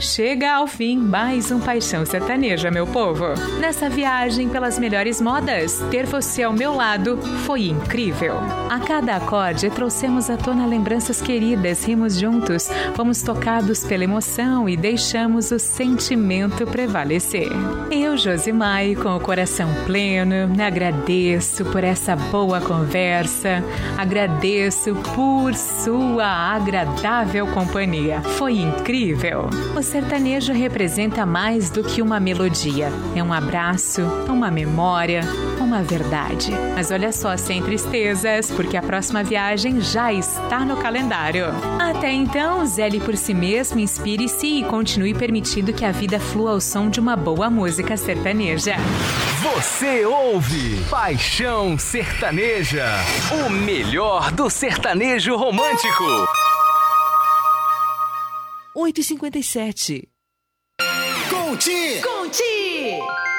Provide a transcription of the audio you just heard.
chega ao fim mais um Paixão Sertaneja, meu povo. Nessa viagem pelas melhores modas, ter você ao meu lado foi incrível. A cada acorde trouxemos à tona lembranças queridas, rimos juntos, fomos tocados pela emoção e deixamos o sentimento prevalecer. Eu, Josimai, com o coração pleno, agradeço por essa boa conversa, agradeço por sua agradável companhia. Foi incrível. O sertanejo representa mais do que uma melodia. É um abraço, uma memória, uma verdade. Mas olha só, sem tristezas, porque a próxima viagem já está no calendário. Até então, zele por si mesmo, inspire-se e continue permitindo que a vida flua ao som de uma boa música sertaneja. Você ouve Paixão Sertaneja, o melhor do sertanejo romântico. 8h57. Conti!